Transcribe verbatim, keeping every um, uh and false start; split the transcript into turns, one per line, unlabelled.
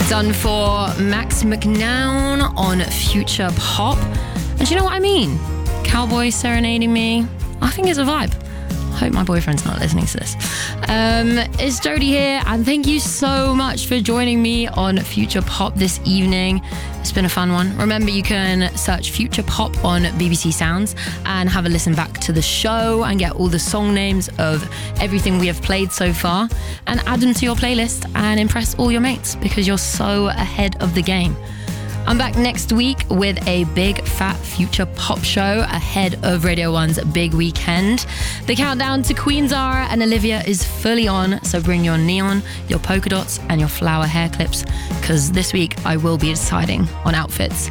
Done for Max McNown on Future Pop. And you know what I mean? Cowboy serenading me. I think it's a vibe. I hope my boyfriend's not listening to this. Um, it's Jodie here, and thank you so much for joining me on Future Pop this evening. It's been a fun one. Remember, you can search Future Pop on B B C Sounds and have a listen back to the show and get all the song names of everything we have played so far and add them to your playlist and impress all your mates because you're so ahead of the game. I'm back next week with a big fat Future Pop show ahead of Radio one's big weekend. The countdown to Queen's Hour and Olivia is fully on, so bring your neon, your polka dots and your flower hair clips, because this week I will be deciding on outfits.